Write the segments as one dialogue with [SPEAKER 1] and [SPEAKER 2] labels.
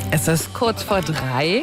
[SPEAKER 1] Es ist kurz vor 3.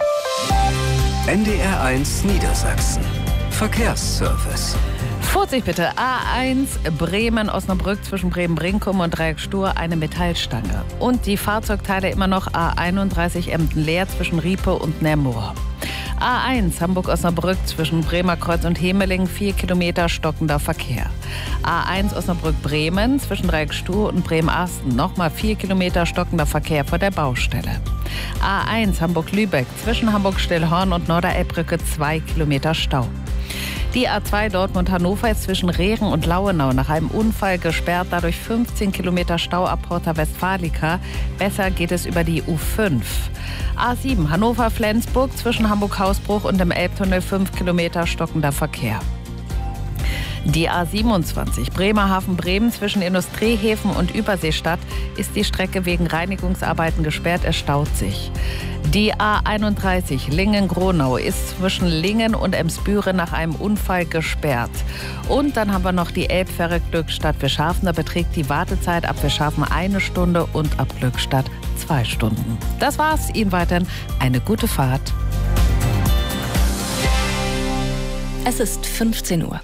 [SPEAKER 2] NDR1 Niedersachsen. Verkehrsservice.
[SPEAKER 1] Vorsicht bitte, A1 Bremen-Osnabrück zwischen Bremen-Brinkum und Dreieck-Stur eine Metallstange. Und die Fahrzeugteile immer noch A31 Emden-Leer zwischen Riepe und Nemmoor. A1 Hamburg-Osnabrück zwischen Bremerkreuz und Hemeling 4 Kilometer stockender Verkehr. A1 Osnabrück-Bremen zwischen Dreieck-Stur und Bremen-Asten nochmal 4 Kilometer stockender Verkehr vor der Baustelle. A1 Hamburg-Lübeck zwischen Hamburg-Stillhorn und Norderelbbrücke 2 Kilometer Stau. Die A2 Dortmund-Hannover ist zwischen Rehren und Lauenau nach einem Unfall gesperrt, dadurch 15 Kilometer Stau ab Porta Westfalica. Besser geht es über die U5. A7 Hannover-Flensburg zwischen Hamburg-Hausbruch und dem Elbtunnel 5 Kilometer stockender Verkehr. Die A27 Bremerhaven-Bremen zwischen Industriehäfen und Überseestadt ist die Strecke wegen Reinigungsarbeiten gesperrt, es staut sich. Die A31 Lingen-Gronau ist zwischen Lingen und Emsbüren nach einem Unfall gesperrt. Und dann haben wir noch die Elbfähre Glückstadt Fischhafen. Da beträgt die Wartezeit ab Fischhafen 1 Stunde und ab Glückstadt 2 Stunden. Das war's. Ihnen weiterhin eine gute Fahrt.
[SPEAKER 3] Es ist 15 Uhr.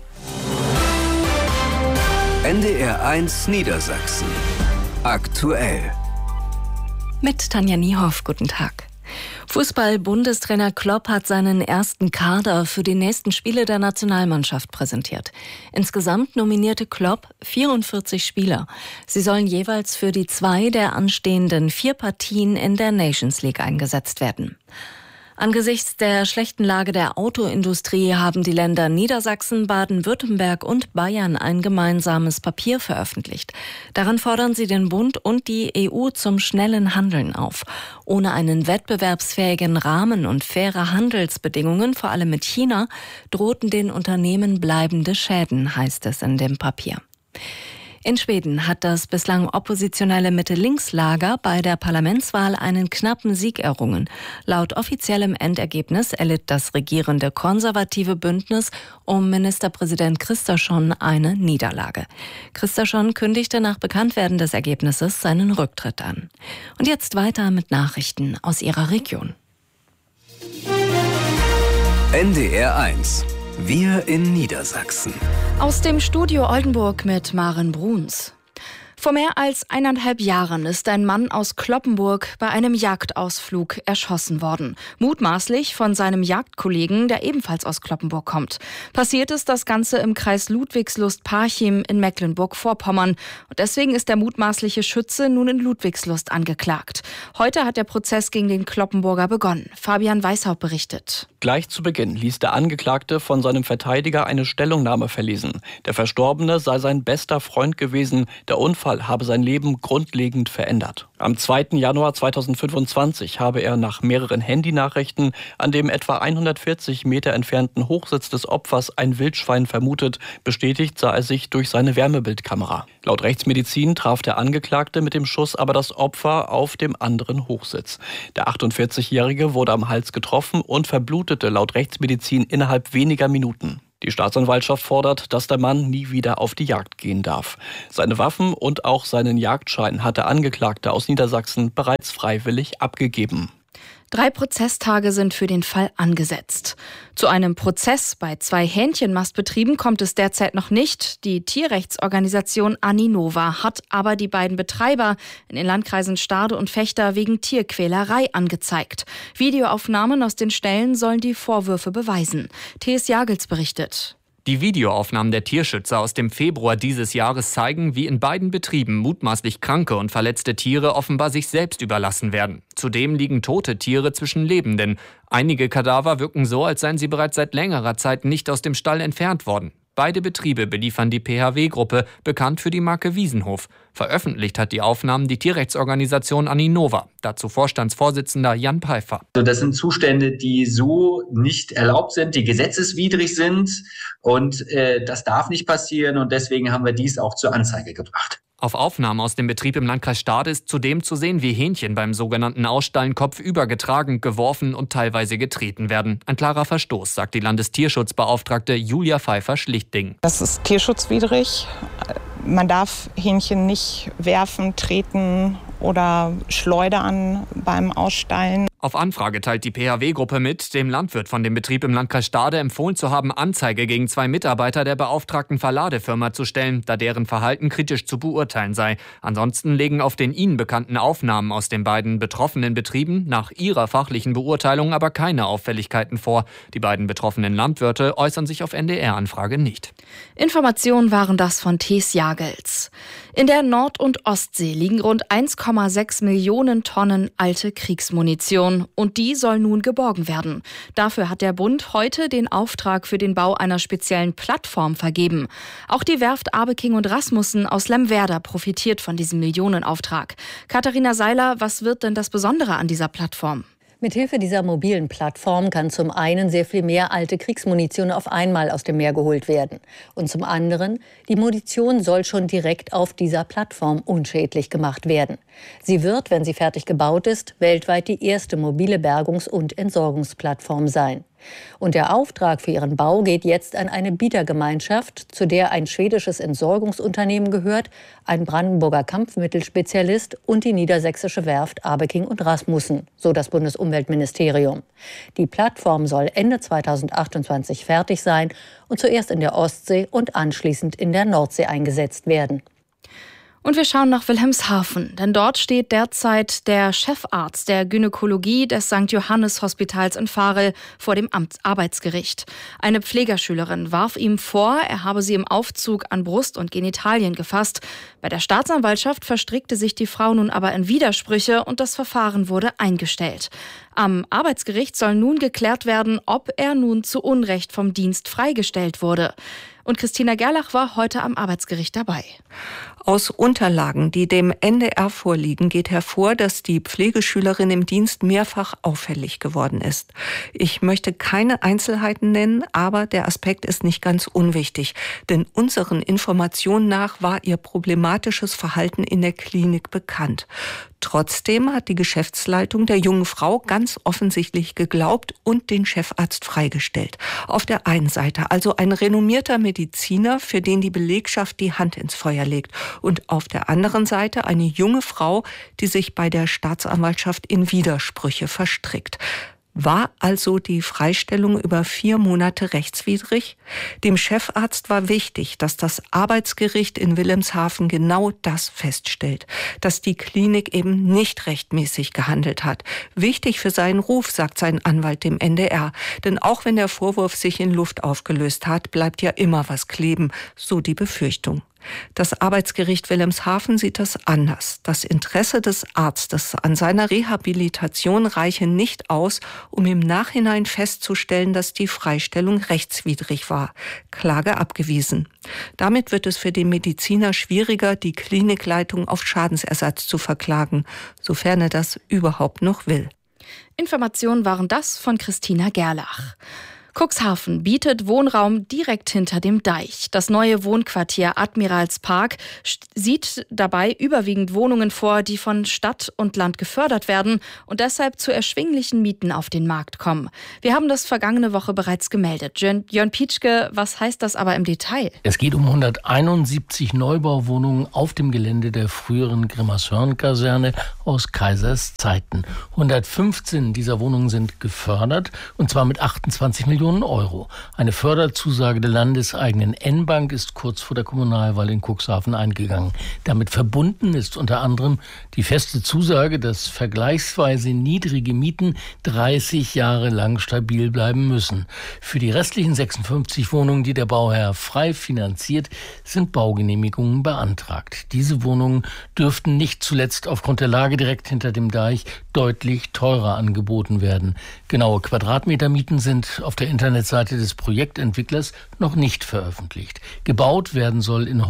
[SPEAKER 2] NDR1 Niedersachsen. Aktuell.
[SPEAKER 3] Mit Tanja Niehoff, guten Tag. Fußball-Bundestrainer Klopp hat seinen ersten Kader für die nächsten Spiele der Nationalmannschaft präsentiert. Insgesamt nominierte Klopp 44 Spieler. Sie sollen jeweils für die 2 der anstehenden 4 Partien in der Nations League eingesetzt werden. Angesichts der schlechten Lage der Autoindustrie haben die Länder Niedersachsen, Baden-Württemberg und Bayern ein gemeinsames Papier veröffentlicht. Darin fordern sie den Bund und die EU zum schnellen Handeln auf. Ohne einen wettbewerbsfähigen Rahmen und faire Handelsbedingungen, vor allem mit China, drohten den Unternehmen bleibende Schäden, heißt es in dem Papier. In Schweden hat das bislang oppositionelle Mitte-Links-Lager bei der Parlamentswahl einen knappen Sieg errungen. Laut offiziellem Endergebnis erlitt das regierende konservative Bündnis um Ministerpräsident Kristersson eine Niederlage. Kristersson kündigte nach Bekanntwerden des Ergebnisses seinen Rücktritt an. Und jetzt weiter mit Nachrichten aus ihrer Region.
[SPEAKER 2] NDR1. Wir in Niedersachsen.
[SPEAKER 4] Aus dem Studio Oldenburg mit Maren Bruns. Vor mehr als 1,5 Jahren ist ein Mann aus Cloppenburg bei einem Jagdausflug erschossen worden. Mutmaßlich von seinem Jagdkollegen, der ebenfalls aus Cloppenburg kommt. Passiert ist das Ganze im Kreis Ludwigslust-Parchim in Mecklenburg-Vorpommern. Und deswegen ist der mutmaßliche Schütze nun in Ludwigslust angeklagt. Heute hat der Prozess gegen den Cloppenburger begonnen. Fabian Weishaupt berichtet.
[SPEAKER 5] Gleich zu Beginn ließ der Angeklagte von seinem Verteidiger eine Stellungnahme verlesen. Der Verstorbene sei sein bester Freund gewesen. Der Unfall habe sein Leben grundlegend verändert. Am 2. Januar 2025 habe er nach mehreren Handynachrichten an dem etwa 140 Meter entfernten Hochsitz des Opfers ein Wildschwein vermutet. Bestätigt sah er sich durch seine Wärmebildkamera. Laut Rechtsmedizin traf der Angeklagte mit dem Schuss aber das Opfer auf dem anderen Hochsitz. Der 48-Jährige wurde am Hals getroffen und verblutete laut Rechtsmedizin innerhalb weniger Minuten. Die Staatsanwaltschaft fordert, dass der Mann nie wieder auf die Jagd gehen darf. Seine Waffen und auch seinen Jagdschein hat der Angeklagte aus Niedersachsen bereits freiwillig abgegeben.
[SPEAKER 4] 3 Prozesstage sind für den Fall angesetzt. Zu einem Prozess bei 2 Hähnchenmastbetrieben kommt es derzeit noch nicht. Die Tierrechtsorganisation Aninova hat aber die beiden Betreiber in den Landkreisen Stade und Vechta wegen Tierquälerei angezeigt. Videoaufnahmen aus den Ställen sollen die Vorwürfe beweisen. T.S. Jagels berichtet.
[SPEAKER 6] Die Videoaufnahmen der Tierschützer aus dem Februar dieses Jahres zeigen, wie in beiden Betrieben mutmaßlich kranke und verletzte Tiere offenbar sich selbst überlassen werden. Zudem liegen tote Tiere zwischen Lebenden. Einige Kadaver wirken so, als seien sie bereits seit längerer Zeit nicht aus dem Stall entfernt worden. Beide Betriebe beliefern die PHW-Gruppe, bekannt für die Marke Wiesenhof. Veröffentlicht hat die Aufnahmen die Tierrechtsorganisation Aninova. Dazu Vorstandsvorsitzender Jan Peifer.
[SPEAKER 7] Das sind Zustände, die so nicht erlaubt sind, die gesetzeswidrig sind. Und das darf nicht passieren. Und deswegen haben wir dies auch zur Anzeige gebracht.
[SPEAKER 6] Auf Aufnahmen aus dem Betrieb im Landkreis Stade ist zudem zu sehen, wie Hähnchen beim sogenannten Ausstallen kopfüber getragen, geworfen und teilweise getreten werden. Ein klarer Verstoß, sagt die Landestierschutzbeauftragte Julia Pfeiffer-Schlichting.
[SPEAKER 8] Das ist tierschutzwidrig. Man darf Hähnchen nicht werfen, treten oder schleudern beim Ausstallen.
[SPEAKER 6] Auf Anfrage teilt die PHW-Gruppe mit, dem Landwirt von dem Betrieb im Landkreis Stade empfohlen zu haben, Anzeige gegen 2 Mitarbeiter der beauftragten Verladefirma zu stellen, da deren Verhalten kritisch zu beurteilen sei. Ansonsten legen auf den ihnen bekannten Aufnahmen aus den beiden betroffenen Betrieben nach ihrer fachlichen Beurteilung aber keine Auffälligkeiten vor. Die beiden betroffenen Landwirte äußern sich auf NDR-Anfrage nicht.
[SPEAKER 4] Informationen waren das von Thies Jagels. In der Nord- und Ostsee liegen rund 1,6 Millionen Tonnen alte Kriegsmunition. Und die soll nun geborgen werden. Dafür hat der Bund heute den Auftrag für den Bau einer speziellen Plattform vergeben. Auch die Werft Abeking und Rasmussen aus Lemwerder profitiert von diesem Millionenauftrag. Katharina Seiler, was wird denn das Besondere an dieser Plattform?
[SPEAKER 9] Mithilfe dieser mobilen Plattform kann zum einen sehr viel mehr alte Kriegsmunition auf einmal aus dem Meer geholt werden. Und zum anderen, die Munition soll schon direkt auf dieser Plattform unschädlich gemacht werden. Sie wird, wenn sie fertig gebaut ist, weltweit die erste mobile Bergungs- und Entsorgungsplattform sein. Und der Auftrag für ihren Bau geht jetzt an eine Bietergemeinschaft, zu der ein schwedisches Entsorgungsunternehmen gehört, ein Brandenburger Kampfmittelspezialist und die niedersächsische Werft Abeking und Rasmussen, so das Bundesumweltministerium. Die Plattform soll Ende 2028 fertig sein und zuerst in der Ostsee und anschließend in der Nordsee eingesetzt werden.
[SPEAKER 4] Und wir schauen nach Wilhelmshaven, denn dort steht derzeit der Chefarzt der Gynäkologie des St. Johannes Hospitals in Varel vor dem Arbeitsgericht. Eine Pflegerschülerin warf ihm vor, er habe sie im Aufzug an Brust und Genitalien gefasst. Bei der Staatsanwaltschaft verstrickte sich die Frau nun aber in Widersprüche und das Verfahren wurde eingestellt. Am Arbeitsgericht soll nun geklärt werden, ob er nun zu Unrecht vom Dienst freigestellt wurde. Und Christina Gerlach war heute am Arbeitsgericht dabei.
[SPEAKER 10] Aus Unterlagen, die dem NDR vorliegen, geht hervor, dass die Pflegeschülerin im Dienst mehrfach auffällig geworden ist. Ich möchte keine Einzelheiten nennen, aber der Aspekt ist nicht ganz unwichtig. Denn unseren Informationen nach war ihr problematisches Verhalten in der Klinik bekannt. Trotzdem hat die Geschäftsleitung der jungen Frau ganz offensichtlich geglaubt und den Chefarzt freigestellt. Auf der einen Seite also ein renommierter Mediziner, für den die Belegschaft die Hand ins Feuer legt. Und auf der anderen Seite eine junge Frau, die sich bei der Staatsanwaltschaft in Widersprüche verstrickt. War also die Freistellung über 4 Monate rechtswidrig? Dem Chefarzt war wichtig, dass das Arbeitsgericht in Wilhelmshaven genau das feststellt, dass die Klinik eben nicht rechtmäßig gehandelt hat. Wichtig für seinen Ruf, sagt sein Anwalt dem NDR. Denn auch wenn der Vorwurf sich in Luft aufgelöst hat, bleibt ja immer was kleben, so die Befürchtung. Das Arbeitsgericht Wilhelmshaven sieht das anders. Das Interesse des Arztes an seiner Rehabilitation reiche nicht aus, um im Nachhinein festzustellen, dass die Freistellung rechtswidrig war. Klage abgewiesen. Damit wird es für den Mediziner schwieriger, die Klinikleitung auf Schadensersatz zu verklagen, sofern er das überhaupt noch will.
[SPEAKER 4] Informationen waren das von Christina Gerlach. Cuxhaven bietet Wohnraum direkt hinter dem Deich. Das neue Wohnquartier Admiralspark sieht dabei überwiegend Wohnungen vor, die von Stadt und Land gefördert werden und deshalb zu erschwinglichen Mieten auf den Markt kommen. Wir haben das vergangene Woche bereits gemeldet. Jörn Pietschke, was heißt das aber im Detail?
[SPEAKER 11] Es geht um 171 Neubauwohnungen auf dem Gelände der früheren Grimmershörn-Kaserne aus Kaisers Zeiten. 115 dieser Wohnungen sind gefördert und zwar mit 28 Millionen Euro. Eine Förderzusage der landeseigenen N-Bank ist kurz vor der Kommunalwahl in Cuxhaven eingegangen. Damit verbunden ist unter anderem die feste Zusage, dass vergleichsweise niedrige Mieten 30 Jahre lang stabil bleiben müssen. Für die restlichen 56 Wohnungen, die der Bauherr frei finanziert, sind Baugenehmigungen beantragt. Diese Wohnungen dürften nicht zuletzt aufgrund der Lage direkt hinter dem Deich deutlich teurer angeboten werden. Genaue Quadratmetermieten sind auf der Internetseite des Projektentwicklers noch nicht veröffentlicht. Gebaut werden soll in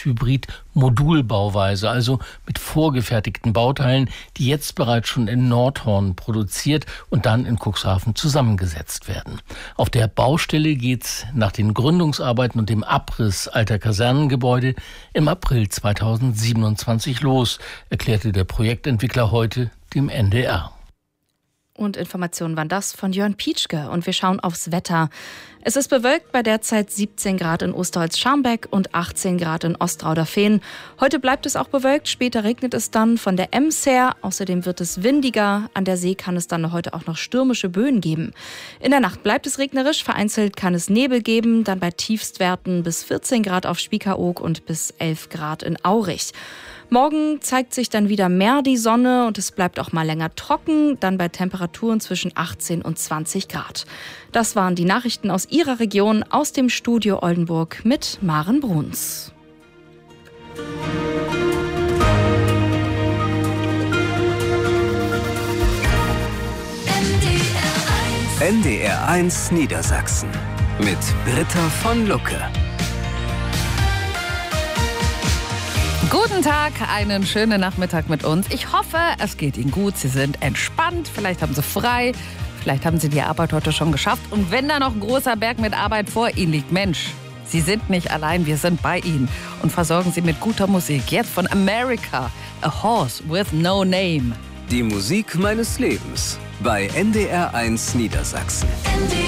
[SPEAKER 11] Holz-Hybrid-Modulbauweise, also mit vorgefertigten Bauteilen, die jetzt bereits schon in Nordhorn produziert und dann in Cuxhaven zusammengesetzt werden. Auf der Baustelle geht's nach den Gründungsarbeiten und dem Abriss alter Kasernengebäude im April 2027 los, erklärte der Projektentwickler heute dem NDR.
[SPEAKER 4] Und Informationen waren das von Jörn Pietschke. Und wir schauen aufs Wetter. Es ist bewölkt bei derzeit 17 Grad in Osterholz-Scharmbeck und 18 Grad in Ostrauderfehn. Heute bleibt es auch bewölkt, später regnet es dann von der Ems her. Außerdem wird es windiger. An der See kann es dann heute auch noch stürmische Böen geben. In der Nacht bleibt es regnerisch, vereinzelt kann es Nebel geben. Dann bei Tiefstwerten bis 14 Grad auf Spiekeroog und bis 11 Grad in Aurich. Morgen zeigt sich dann wieder mehr die Sonne und es bleibt auch mal länger trocken, dann bei Temperaturen zwischen 18 und 20 Grad. Das waren die Nachrichten aus Ihrer Region, aus dem Studio Oldenburg mit Maren Bruns.
[SPEAKER 2] NDR1 Niedersachsen mit Britta von Lucke.
[SPEAKER 1] Guten Tag, einen schönen Nachmittag mit uns. Ich hoffe, es geht Ihnen gut. Sie sind entspannt, vielleicht haben Sie frei, vielleicht haben Sie die Arbeit heute schon geschafft. Und wenn da noch ein großer Berg mit Arbeit vor Ihnen liegt, Mensch, Sie sind nicht allein, wir sind bei Ihnen und versorgen Sie mit guter Musik. Jetzt von America, A Horse with No Name.
[SPEAKER 2] Die Musik meines Lebens bei NDR1 Niedersachsen.